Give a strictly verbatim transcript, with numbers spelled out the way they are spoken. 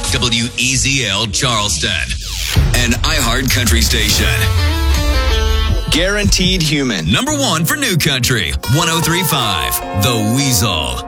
W E Z L Charleston, an iHeart Country station. Guaranteed Human. Number one for New Country, one oh three point five, The Weasel.